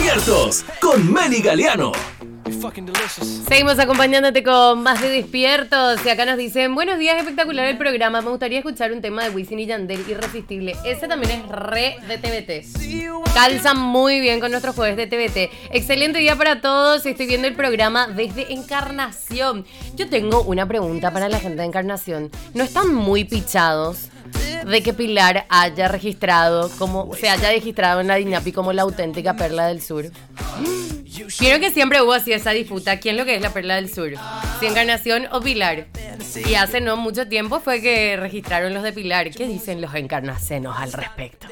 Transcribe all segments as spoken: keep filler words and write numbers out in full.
Despiertos con Meli Galeano. Seguimos acompañándote con más de Despiertos. Y acá nos dicen: buenos días, espectacular el programa. Me gustaría escuchar un tema de Wisin y Yandel, Irresistible. Ese también es re de T V T. Calza muy bien con nuestros jueves de T V T. Excelente día para todos. Estoy viendo el programa desde Encarnación. Yo tengo una pregunta para la gente de Encarnación. ¿No están muy pichados de que Pilar haya registrado, como se haya registrado en la DINAPI como la auténtica Perla del Sur? Quiero que siempre hubo así esa disputa. ¿Quién es lo que es la Perla del Sur? ¿Si Encarnación o Pilar? Y hace no mucho tiempo fue que registraron los de Pilar. ¿Qué dicen los encarnacenos al respecto?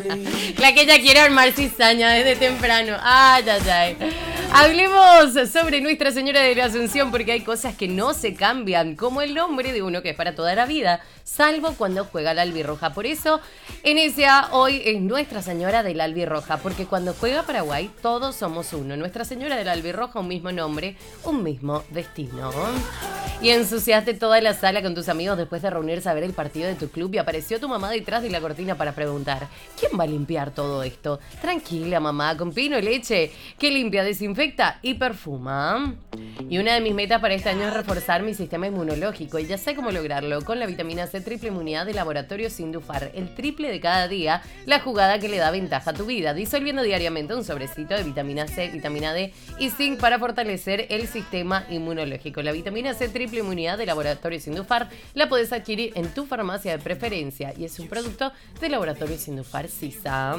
La que ya quiere armar cizaña desde temprano. Ay, ay, ay. Hablemos sobre Nuestra Señora de la Asunción, porque hay cosas que no se cambian, como el nombre de uno que es para toda la vida, salvo cuando juega la albirroja. Por eso, N S A hoy es Nuestra Señora de la Albirroja, porque cuando juega Paraguay, todos somos uno. Nuestra Señora de la Albirroja, un mismo nombre, un mismo destino. Y ensuciaste toda la sala con tus amigos después de reunirse a ver el partido de tu club y apareció tu mamá detrás de la cortina para preguntar: ¿quién va a limpiar todo esto? Tranquila, mamá, con pino y leche, que limpia, desinfecta y perfuma. Y una de mis metas para este año es reforzar mi sistema inmunológico, y ya sé cómo lograrlo con la vitamina C triple inmunidad de Laboratorio Sindufar, el triple de cada día, la jugada que le da ventaja a tu vida, disolviendo diariamente un sobrecito de vitamina C, vitamina D y zinc para fortalecer el sistema inmunológico. La vitamina C triple inmunidad de Laboratorio Sindufar la puedes adquirir en tu farmacia de preferencia y es un producto de Laboratorio Sindufar Sisa.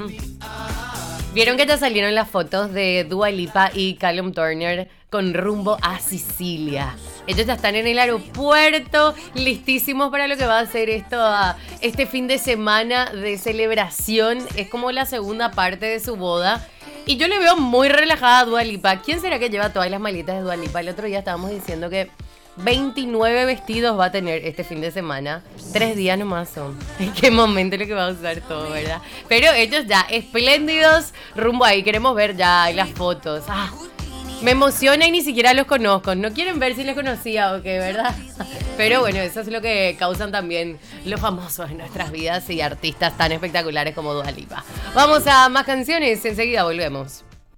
¿Vieron que ya salieron las fotos de Dua Lipa y Callum Turner con rumbo a Sicilia? Ellos ya están en el aeropuerto, listísimos para lo que va a ser esto, este fin de semana de celebración. Es como la segunda parte de su boda. Y yo le veo muy relajada a Dua Lipa. ¿Quién será que lleva todas las maletas de Dua Lipa? El otro día estábamos diciendo que veintinueve vestidos va a tener este fin de semana. Tres días nomás son. ¿En qué momento es lo que va a usar todo, verdad? Pero ellos ya espléndidos rumbo ahí. Queremos ver ya las fotos. Ah, me emociona y ni siquiera los conozco. No quieren ver si les conocía o qué, ¿verdad? Pero bueno, eso es lo que causan también los famosos en nuestras vidas y artistas tan espectaculares como Dua Lipa. Vamos a más canciones. Enseguida volvemos.